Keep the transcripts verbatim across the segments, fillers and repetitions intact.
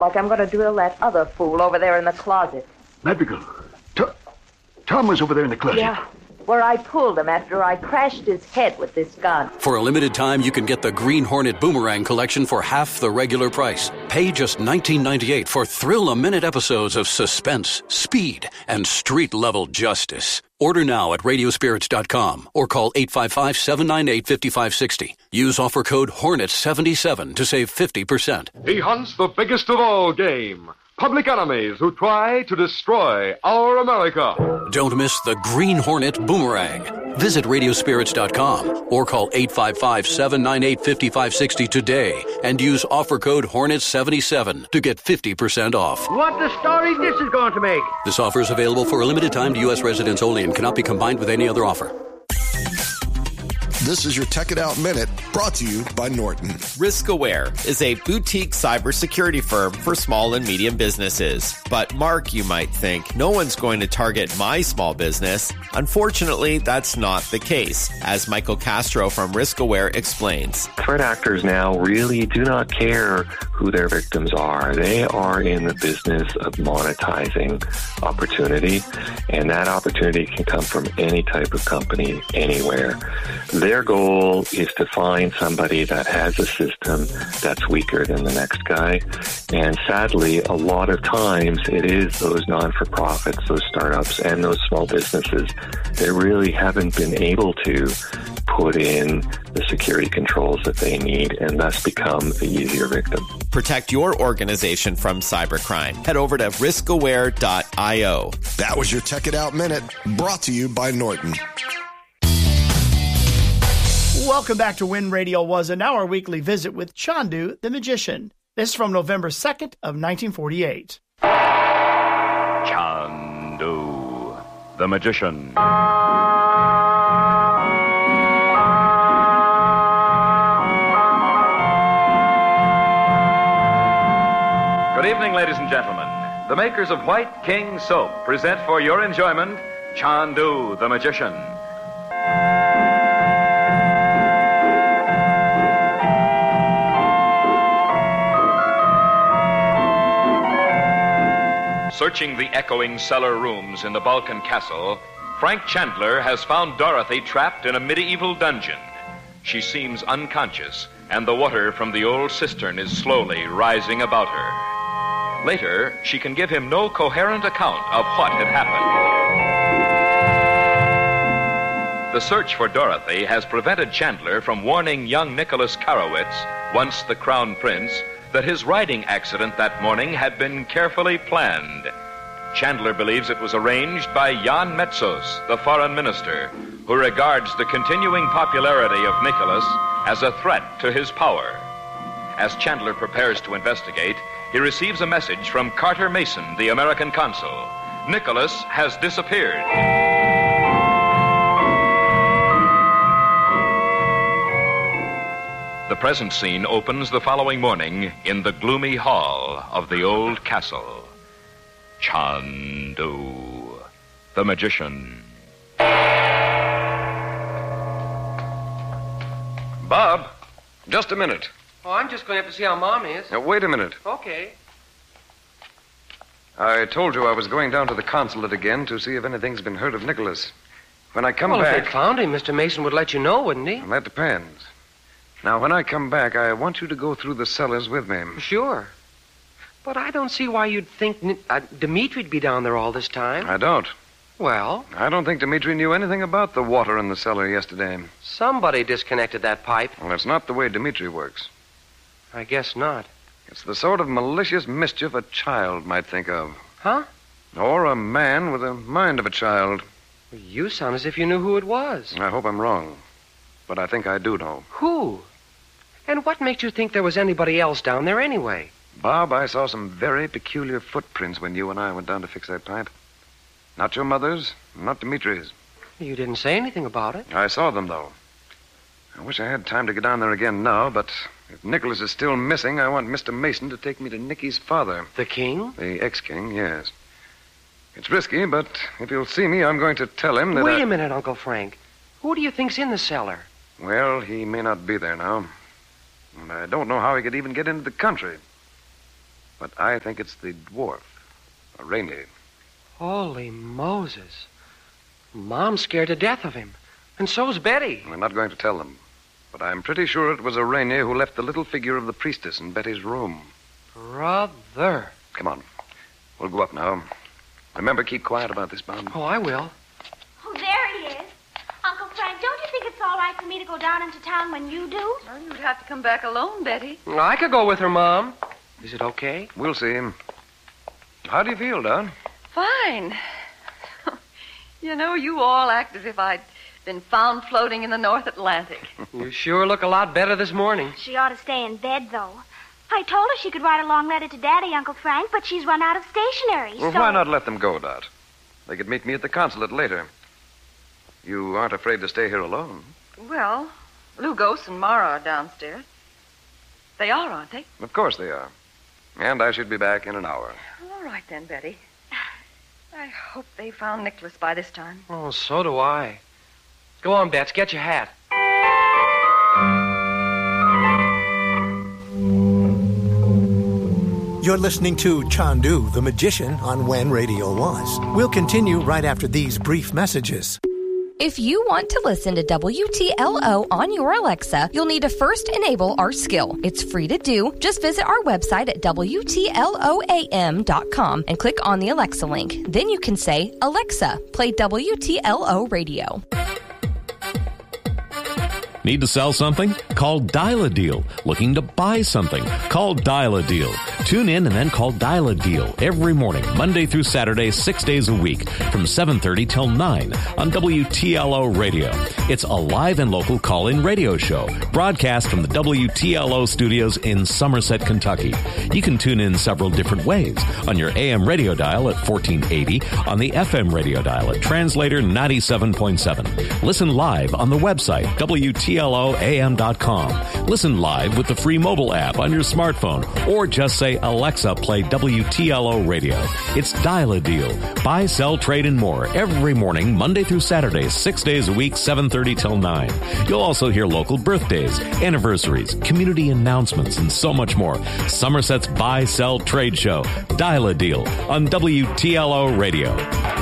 Like I'm going to drill that other fool over there in the closet. Madrigal, T- Tom was over there in the closet. Yeah, where I pulled him after I crashed his head with this gun. For a limited time, you can get the Green Hornet Boomerang collection for half the regular price. Pay just nineteen ninety-eight for thrill-a-minute episodes of suspense, speed, and street-level justice. Order now at radio spirits dot com or call eight five five, seven nine eight, five five six zero. Use offer code Hornet seventy-seven to save fifty percent. He hunts the biggest of all game. Public enemies who try to destroy our America. Don't miss the Green Hornet Boomerang. Visit radio spirits dot com or call eight five five, seven nine eight, five five six zero today and use offer code Hornet seventy-seven to get fifty percent off. What the story this is going to make? This offer is available for a limited time to U S residents only and cannot be combined with any other offer. This is your Tech It Out Minute, brought to you by Norton. RiskAware is a boutique cybersecurity firm for small and medium businesses. But Mark, you might think, no one's going to target my small business. Unfortunately, that's not the case, as Michael Castro from RiskAware explains. Threat actors now really do not care who their victims are. They are in the business of monetizing opportunity, and that opportunity can come from any type of company, anywhere. Their goal is to find somebody that has a system that's weaker than the next guy. And sadly, a lot of times it is those non-for-profits, those startups, and those small businesses that really haven't been able to put in the security controls that they need and thus become the easier victim. Protect your organization from cybercrime. Head over to risk aware dot io. That was your Tech It Out Minute, brought to you by Norton. Welcome back to When Radio Was, and now our weekly visit with Chandu the Magician. This is from November second of nineteen forty-eight. Chandu the Magician. Good evening, ladies and gentlemen. The makers of White King Soap present for your enjoyment Chandu the Magician. Searching the echoing cellar rooms in the Balkan Castle, Frank Chandler has found Dorothy trapped in a medieval dungeon. She seems unconscious, and the water from the old cistern is slowly rising about her. Later, she can give him no coherent account of what had happened. The search for Dorothy has prevented Chandler from warning young Nicholas Karowitz, once the Crown Prince, that his riding accident that morning had been carefully planned. Chandler believes it was arranged by Jan Metzos, the foreign minister, who regards the continuing popularity of Nicholas as a threat to his power. As Chandler prepares to investigate, he receives a message from Carter Mason, the American consul. Nicholas has disappeared. The present scene opens the following morning in the gloomy hall of the old castle. Chandu the Magician. Bob, just a minute. Oh, I'm just going to have to see how Mom is. Now, wait a minute. Okay. I told you I was going down to the consulate again to see if anything's been heard of Nicholas. When I come well, back... if they found him, Mister Mason would let you know, wouldn't he? Well, that depends. Now, when I come back, I want you to go through the cellars with me. Sure. But I don't see why you'd think uh, Dimitri'd be down there all this time. I don't. Well? I don't think Dimitri knew anything about the water in the cellar yesterday. Somebody disconnected that pipe. Well, it's not the way Dimitri works. I guess not. It's the sort of malicious mischief a child might think of. Huh? Or a man with the mind of a child. Well, you sound as if you knew who it was. I hope I'm wrong. But I think I do know. Who? And what makes you think there was anybody else down there anyway? Bob, I saw some very peculiar footprints when you and I went down to fix that pipe. Not your mother's, not Dimitri's. You didn't say anything about it. I saw them, though. I wish I had time to get down there again now, but if Nicholas is still missing, I want Mister Mason to take me to Nicky's father. The king? The ex-king, yes. It's risky, but if he'll see me, I'm going to tell him that Wait I... a minute, Uncle Frank. Who do you think's in the cellar? Well, he may not be there now. And I don't know how he could even get into the country. but I think it's the dwarf, Rainey. Holy Moses. Mom's scared to death of him. And so's Betty. I'm not going to tell them, but I'm pretty sure it was a Rainey who left the little figure of the priestess in Betty's room. Brother. Come on. We'll go up now. Remember, keep quiet about this, Bob. Oh, I will. Oh, there he is. Uncle Frank, don't you think it's all right for me to go down into town when you do? Well, you'd have to come back alone, Betty. I could go with her, Mom. Is it okay? We'll see. How do you feel, Don? Fine. You know, you all act as if I'd been found floating in the North Atlantic. You sure look a lot better this morning. She ought to stay in bed, though. I told her she could write a long letter to Daddy, Uncle Frank, but she's run out of stationery, Well, so... why not let them go, Dot? They could meet me at the consulate later. You aren't afraid to stay here alone? Well, Lugos and Mara are downstairs. They are, aren't they? Of course they are. And I should be back in an hour. All right, then, Betty. I hope they found Nicholas by this time. Oh, so do I. Go on, Bets. Get your hat. You're listening to Chandu, the Magician, on When Radio Was. We'll continue right after these brief messages. If you want to listen to W T L O on your Alexa, you'll need to first enable our skill. It's free to do. Just visit our website at W T L O A M dot com and click on the Alexa link. Then you can say, Alexa, play W T L O Radio. Need to sell something? Call Dial a Deal. Looking to buy something? Call Dial a Deal. Tune in and then call Dial a Deal every morning, Monday through Saturday, six days a week, from seven thirty till nine on W T L O Radio. It's a live and local call-in radio show, broadcast from the W T L O studios in Somerset, Kentucky. You can tune in several different ways: on your A M radio dial at fourteen eighty, on the F M radio dial at translator ninety-seven point seven. Listen live on the website, W T L O A M dot com. Listen live with the free mobile app on your smartphone, or just say, Alexa, play W T L O Radio. It's Dial a Deal. Buy, sell, trade, and more every morning, Monday through Saturday, six days a week, seven thirty till nine. You'll also hear local birthdays, anniversaries, community announcements, and so much more. Somerset's Buy, Sell, Trade Show. Dial a Deal on W T L O Radio.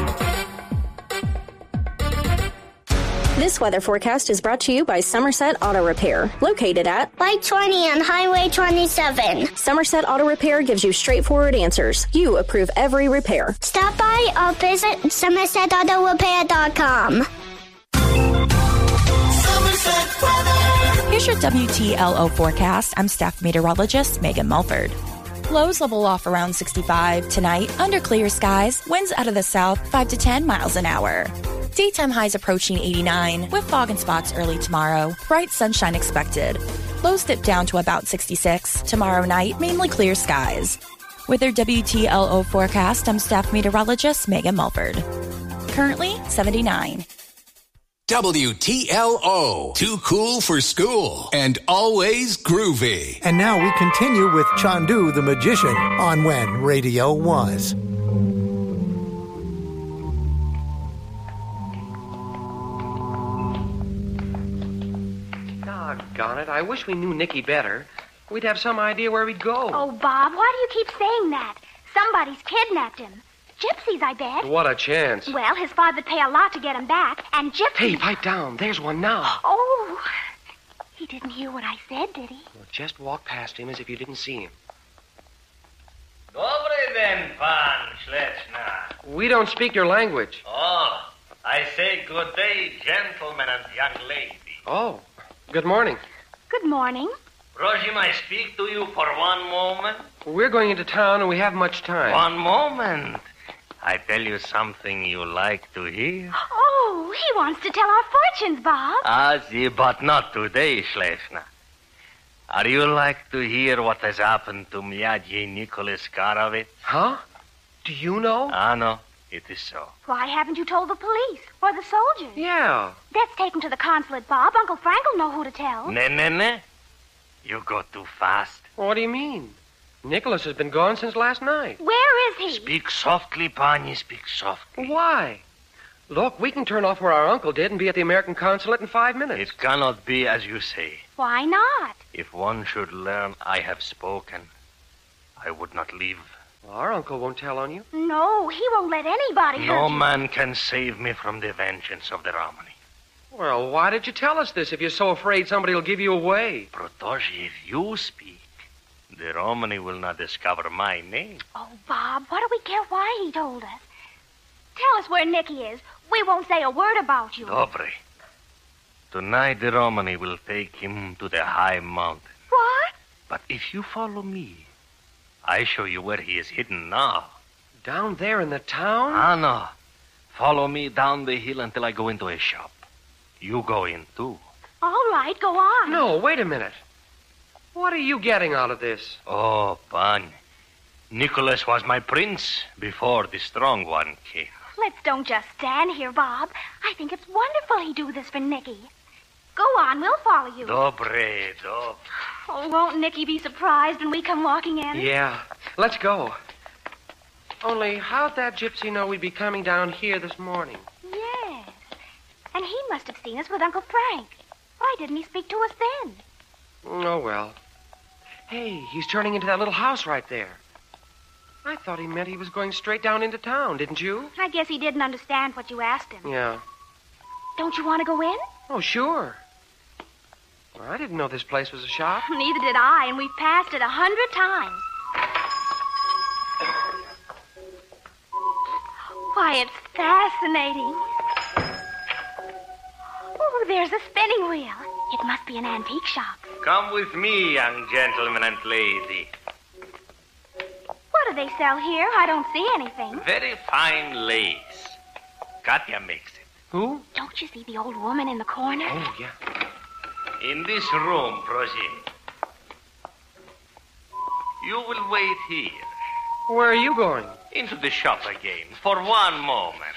This weather forecast is brought to you by Somerset Auto Repair, located at Light twenty on Highway twenty-seven. Somerset Auto Repair gives you straightforward answers. You approve every repair. Stop by or visit Somerset Auto Repair dot com. Somerset weather. Here's your W T L O forecast. I'm staff meteorologist Megan Mulford. Lows level off around sixty-five tonight. Under clear skies, winds out of the south five to ten miles an hour. Daytime highs approaching eighty-nine, with fog and spots early tomorrow. Bright sunshine expected. Lows dip down to about sixty-six. Tomorrow night, mainly clear skies. With their W T L O forecast, I'm staff meteorologist Megan Mulford. Currently, seventy-nine. W T L O. Too cool for school and always groovy. And now we continue with Chandu the Magician on When Radio Was. Doggone it. I wish we knew Nicky better. We'd have some idea where we'd go. Oh, Bob, why do you keep saying that? Somebody's kidnapped him. Gypsies, I bet. What a chance. Well, his father'd pay a lot to get him back, and gypsies... Hey, pipe down. There's one now. Oh, he didn't hear what I said, did he? Well, just walk past him as if you didn't see him. Dobre den, pan Schlechner. We don't speak your language. Oh, I say good day, gentlemen and young lady. Oh, good morning. Good morning. Rosie, I speak to you for one moment? We're going into town and we have much time. One moment. I tell you something you like to hear? Oh, he wants to tell our fortunes, Bob. Ah, see, but not today, Schlechner. Are you like to hear what has happened to Myaji Nicholas Karovitz? Huh? Do you know? Ah, no, it is so. Why haven't you told the police or the soldiers? Yeah. Let's take him to the consulate, Bob. Uncle Frank will know who to tell. Ne, ne, ne. You go too fast. What do you mean? Nicholas has been gone since last night. Where is he? Speak softly, Panya, speak softly. Why? Look, we can turn off where our uncle did and be at the American consulate in five minutes. It cannot be as you say. Why not? If one should learn I have spoken, I would not leave. Well, our uncle won't tell on you. No, he won't let anybody No hurt you. man can save me from the vengeance of the Romany. Well, why did you tell us this if you're so afraid somebody will give you away? Protoji, if you speak, the Romany will not discover my name. Oh, Bob, what do we care why he told us? Tell us where Nicky is. We won't say a word about you. Dobre. Tonight the Romany will take him to the high mountain. What? But if you follow me, I show you where he is hidden now. Down there in the town? Ah, no. Follow me down the hill until I go into a shop. You go in, too. All right, go on. No, wait a minute. What are you getting out of this? Oh, Pan. Nicholas was my prince before the strong one came. Let's don't just stand here, Bob. I think it's wonderful he do this for Nicky. Go on, we'll follow you. Dobre, dobre. Oh, won't Nicky be surprised when we come walking in? Yeah, let's go. Only, how'd that gypsy know we'd be coming down here this morning? Yes. And he must have seen us with Uncle Frank. Why didn't he speak to us then? Oh, well. Hey, he's turning into that little house right there. I thought he meant he was going straight down into town, didn't you? I guess he didn't understand what you asked him. Yeah. Don't you want to go in? Oh, sure. Well, I didn't know this place was a shop. Neither did I, and we've passed it a hundred times. Why, it's fascinating. Oh, there's a spinning wheel. It must be an antique shop. Come with me, young gentleman and lady. What do they sell here? I don't see anything. Very fine lace. Katya makes it. Who? Don't you see the old woman in the corner? Oh, yeah. In this room, Proji. You will wait here. Where are you going? Into the shop again, for one moment.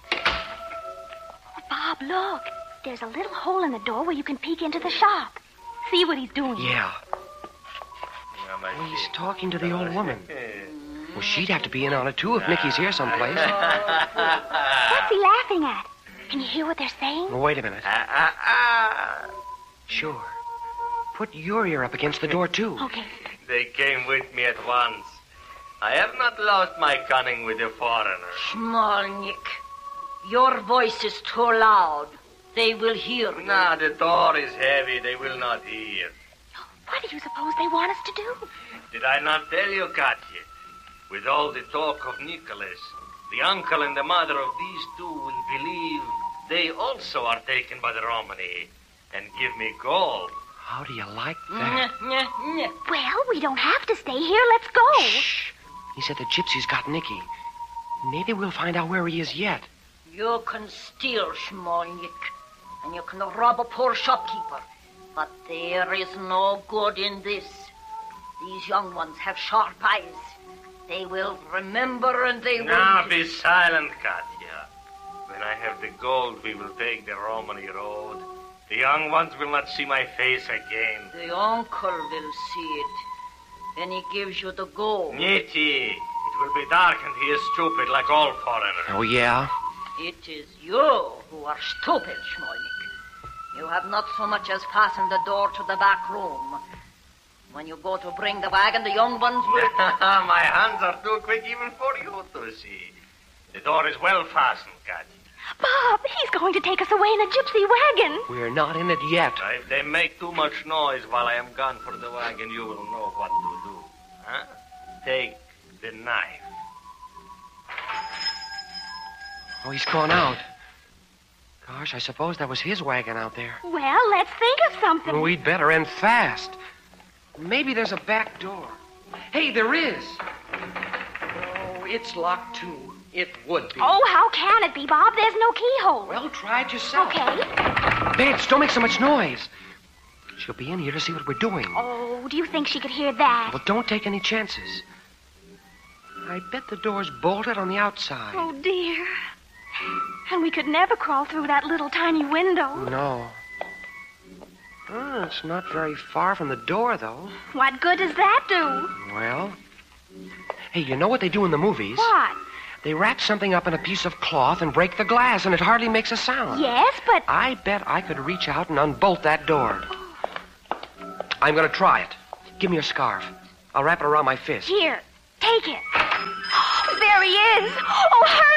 Bob, look. There's a little hole in the door where you can peek into the shop. See what he's doing. Yeah. Well, he's talking to the old woman. Well, she'd have to be in on it, too, if Nicky's here someplace. What's he laughing at? Can you hear what they're saying? Well, wait a minute. Ah, ah, ah. Sure. Put your ear up against the door, too. Okay. They came with me at once. I have not lost my cunning with the foreigner. Smolnik, your voice is too loud. They will hear you. Nah, the door is heavy. They will not hear. What do you suppose they want us to do? Did I not tell you, Katya? With all the talk of Nicholas, the uncle and the mother of these two will believe they also are taken by the Romany and give me gold. How do you like that? Well, we don't have to stay here. Let's go. Shh. He said the gypsy's got Nicky. Maybe we'll find out where he is yet. You can steal, Smolnik, and you can rob a poor shopkeeper. But there is no good in this. These young ones have sharp eyes. They will remember and they will... Now be silent, Katya. When I have the gold, we will take the Romany road. The young ones will not see my face again. The uncle will see it. Then he gives you the gold. Niti, it will be dark and he is stupid like all foreigners. Oh, yeah? It is you who are stupid, Smolnik. You have not so much as fastened the door to the back room. When you go to bring the wagon, the young ones will... My hands are too quick even for you to see. The door is well fastened, Katya. Bob, he's going to take us away in a gypsy wagon. We're not in it yet. If they make too much noise while I am gone for the wagon, you will know what to do. Huh? Take the knife. Oh, he's gone out. Gosh, I suppose that was his wagon out there. Well, let's think of something. Well, we'd better, and fast. Maybe there's a back door. Hey, there is. Oh, it's locked, too. It would be. Oh, how can it be, Bob? There's no keyhole. Well, try it yourself. Okay. Babes, don't make so much noise. She'll be in here to see what we're doing. Oh, do you think she could hear that? Well, don't take any chances. I bet the door's bolted on the outside. Oh, dear. And we could never crawl through that little tiny window. No. Oh, it's not very far from the door, though. What good does that do? Well, hey, you know what they do in the movies? What? They wrap something up in a piece of cloth and break the glass, and it hardly makes a sound. Yes, but... I bet I could reach out and unbolt that door. I'm going to try it. Give me your scarf. I'll wrap it around my fist. Here, take it. There he is. Oh, hurry!